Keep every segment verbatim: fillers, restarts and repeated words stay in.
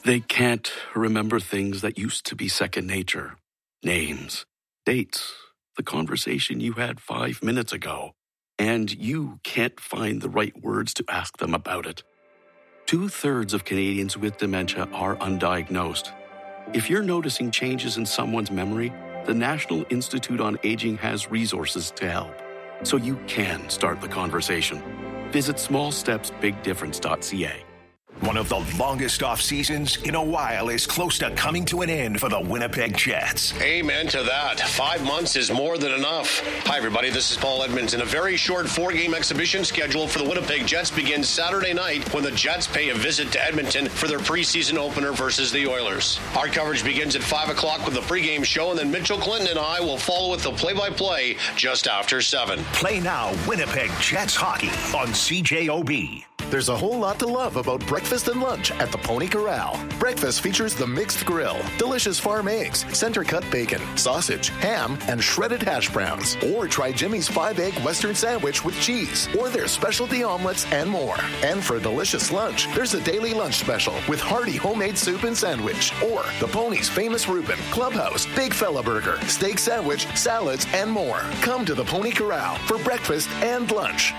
They can't remember things that used to be second nature. Names, dates, the conversation you had five minutes ago. And you can't find the right words to ask them about it. Two-thirds of Canadians with dementia are undiagnosed. If you're noticing changes in someone's memory, the National Institute on Aging has resources to help, so you can start the conversation. Visit small steps big difference dot c a. One of the longest off seasons in a while is close to coming to an end for the Winnipeg Jets. Amen to that. Five months is more than enough. Hi, everybody. This is Paul Edmonton. A very short four-game exhibition schedule for the Winnipeg Jets begins Saturday night when the Jets pay a visit to Edmonton for their preseason opener versus the Oilers. Our coverage begins at five o'clock with the pregame show, and then Mitchell Clinton and I will follow with the play-by-play just after seven. Play now Winnipeg Jets hockey on C J O B. There's a whole lot to love about breakfast and lunch at the Pony Corral. Breakfast features the mixed grill, delicious farm eggs, center-cut bacon, sausage, ham, and shredded hash browns. Or try Jimmy's five-egg Western sandwich with cheese, or their specialty omelets and more. And for a delicious lunch, there's a daily lunch special with hearty homemade soup and sandwich. Or the Pony's famous Reuben, Clubhouse, Big Fella Burger, steak sandwich, salads, and more. Come to the Pony Corral for breakfast and lunch.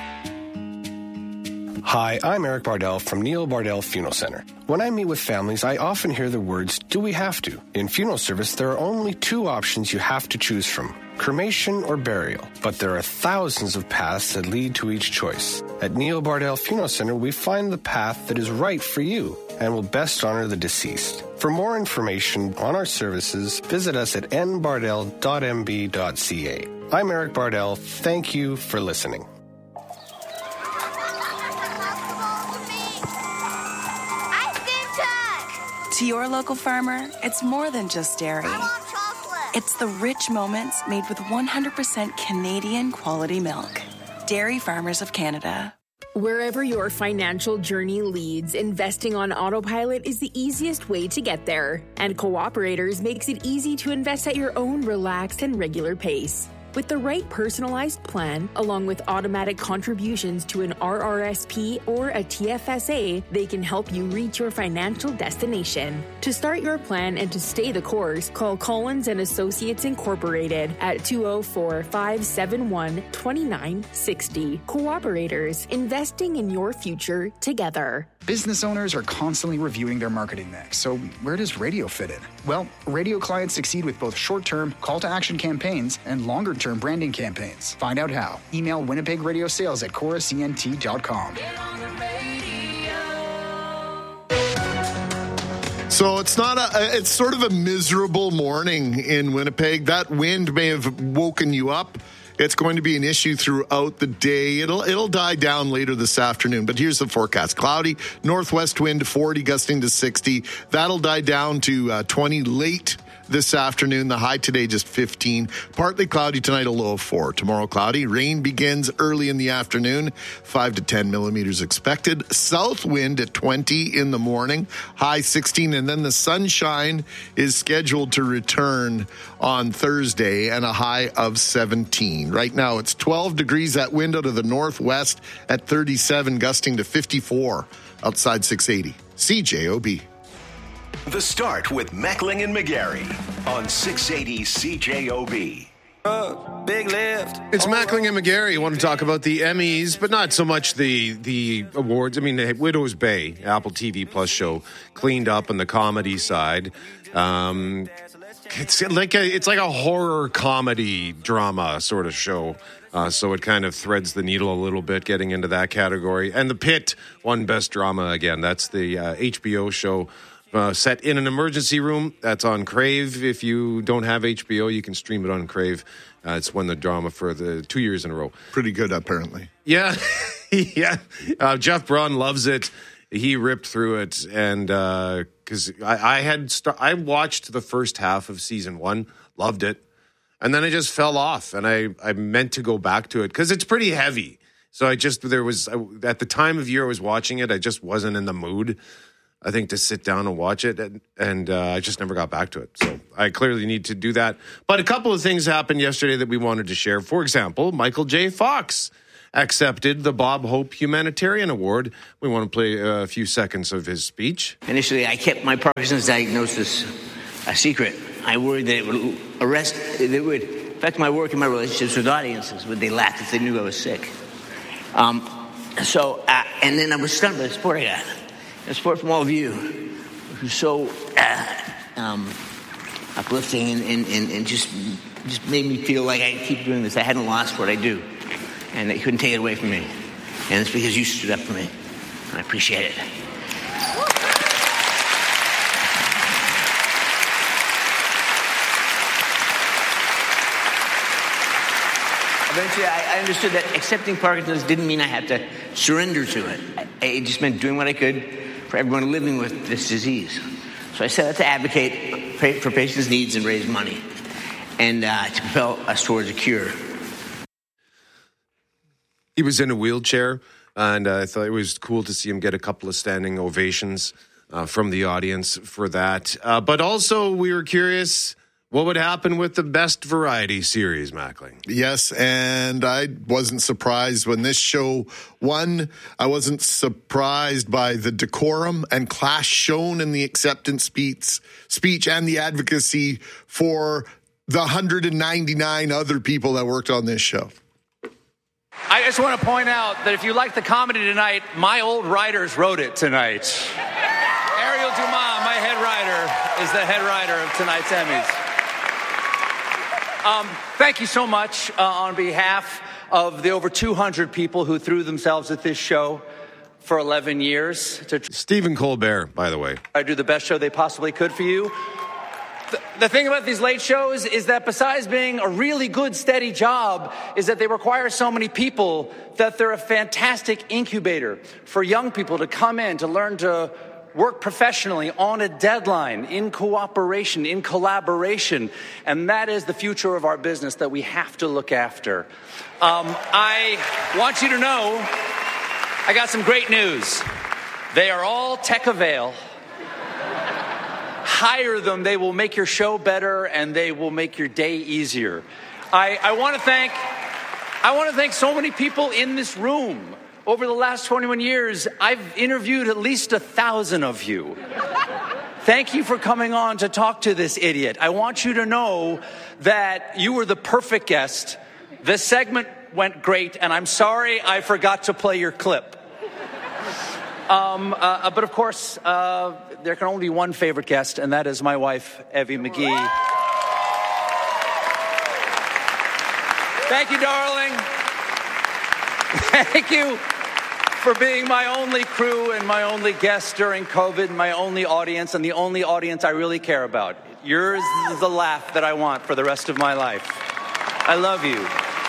Hi, I'm Eric Bardell from Neil Bardell Funeral Center. When I meet with families, I often hear the words, do we have to? In funeral service, there are only two options you have to choose from, cremation or burial. But there are thousands of paths that lead to each choice. At Neil Bardell Funeral Center, we find the path that is right for you and will best honor the deceased. For more information on our services, visit us at n bardell dot m b dot c a. I'm Eric Bardell. Thank you for listening. To your local farmer, it's more than just dairy. I want chocolate. It's the rich moments made with one hundred percent Canadian quality milk. Dairy Farmers of Canada. Wherever your financial journey leads, investing on autopilot is the easiest way to get there. And Cooperators makes it easy to invest at your own relaxed and regular pace. With the right personalized plan, along with automatic contributions to an R R S P or a T F S A, they can help you reach your financial destination. To start your plan and to stay the course, call Collins and Associates Incorporated at two oh four, five seven one, two nine six oh. Cooperators, investing in your future together. Business owners are constantly reviewing their marketing mix, so where does radio fit in? Well, radio clients succeed with both short-term call-to-action campaigns and longer-term branding campaigns. Find out how. Email Winnipeg Radio Sales at cora c n t dot com. So it's not a, it's sort of a miserable morning in Winnipeg. That wind may have woken you up. It's going to be an issue throughout the day. It'll it'll die down later this afternoon. But here's the forecast. Cloudy, northwest wind forty, gusting to sixty. That'll die down to uh, twenty late this afternoon. The high today just fifteen. Partly cloudy tonight, a low of four. Tomorrow cloudy. Rain begins early in the afternoon. five to ten millimeters expected. South wind at twenty in the morning. High sixteen. And then the sunshine is scheduled to return on Thursday and a high of seventeen. Right now it's twelve degrees. That wind out of the northwest at thirty-seven, gusting to fifty-four outside six eighty. C J O B. The Start with Meckling and McGarry on six eighty C J O B. Uh, big lift. It's Mackling and McGarry. I want to talk about the Emmys, but not so much the the awards. I mean, the Widow's Bay, Apple T V Plus show, cleaned up on the comedy side. Um, it's like a, it's like a horror comedy drama sort of show. Uh, so it kind of threads the needle a little bit, getting into that category. And The Pit won Best Drama again. That's the uh, H B O show. Uh, set in an emergency room. That's on Crave. If you don't have H B O, you can stream it on Crave. Uh, it's won the drama for the two years in a row. Pretty good, apparently. Yeah. yeah. Uh, Jeff Braun loves it. He ripped through it. And because uh, I, I had st- I watched the first half of season one, loved it. And then I just fell off. And I, I meant to go back to it because it's pretty heavy. So I just, there was, at the time of year I was watching it, I just wasn't in the mood, I think, to sit down and watch it, and, and uh, I just never got back to it. So I clearly need to do that. But a couple of things happened yesterday that we wanted to share. For example, Michael J. Fox accepted the Bob Hope Humanitarian Award. We want to play a few seconds of his speech. Initially, I kept my Parkinson's diagnosis a secret. I worried that it would arrest, it would affect my work and my relationships with audiences. Would they laugh if they knew I was sick? Um, so, uh, and then I was stunned by the support I got. The support from all of you, who's so uh, um, uplifting and, and, and, and just just made me feel like I keep doing this. I hadn't lost what I do, and they couldn't take it away from me. And it's because you stood up for me. I appreciate it. Eventually, I, I understood that accepting Parkinson's didn't mean I had to surrender to it. I, it just meant doing what I could for everyone living with this disease. So I set out to advocate for patients' needs and raise money, and uh, to propel us towards a cure. He was in a wheelchair, and uh, I thought it was cool to see him get a couple of standing ovations uh, from the audience for that. Uh, but also, we were curious what would happen with the Best Variety Series, Mackling. Yes, and I wasn't surprised when this show won. I wasn't surprised by the decorum and class shown in the acceptance speech, speech and the advocacy for the one hundred ninety-nine other people that worked on this show. I just want to point out that if you like the comedy tonight, my old writers wrote it tonight. Ariel Dumas, my head writer, is the head writer of tonight's Emmys. Um, thank you so much uh, on behalf of the over two hundred people who threw themselves at this show for eleven years. To Stephen Colbert, by the way. I do the best show they possibly could for you. The, the thing about these late shows is that besides being a really good, steady job, is that they require so many people that they're a fantastic incubator for young people to come in, to learn to work professionally on a deadline, in cooperation, in collaboration. And that is the future of our business that we have to look after. Um, I want you to know, I got some great news. They are all tech-avail. Hire them. They will make your show better, and they will make your day easier. I, I want to thank, I want to thank so many people in this room. Over the last twenty-one years, I've interviewed at least a thousand of you. Thank you for coming on to talk to this idiot. I want you to know that you were the perfect guest. This segment went great, and I'm sorry I forgot to play your clip. Um, uh, but of course, uh, there can only be one favorite guest, and that is my wife, Evie McGee. Thank you, darling. Thank you for being my only crew and my only guest during COVID, my only audience, and the only audience I really care about. Yours is the laugh that I want for the rest of my life. I love you.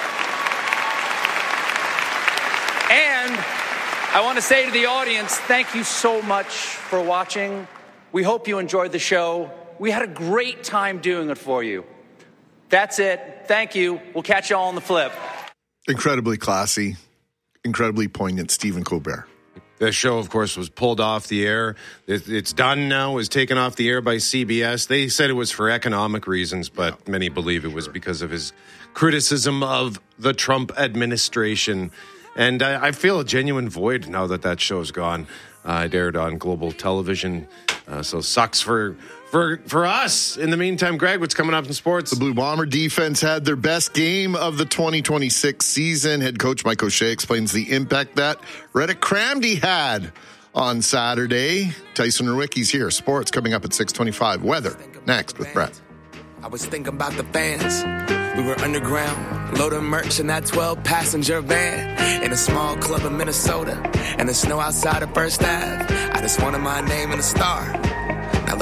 And I want to say to the audience, thank you so much for watching. We hope you enjoyed the show. We had a great time doing it for you. That's it. Thank you. We'll catch you all on the flip. Incredibly classy. Incredibly poignant, Stephen Colbert. The show, of course, was pulled off the air. It's done now. It was taken off the air by C B S. They said it was for economic reasons, but yeah. Many believe it was because of his criticism of the Trump administration. And I, I feel a genuine void now that that show's gone. Uh, it aired on Global Television, uh, so sucks for... For for us. In the meantime, Greg, what's coming up in sports? The Blue Bomber defense had their best game of the twenty twenty-six season. Head coach Mike O'Shea explains the impact that Reddick Cramdy had on Saturday. Tyson Rewicki's here. Sports coming up at six twenty-five. Weather next with Brett. I was thinking about the fans. We were underground, loading merch in that twelve-passenger van in a small club in Minnesota, and the snow outside of First Ave. I just wanted my name in a star.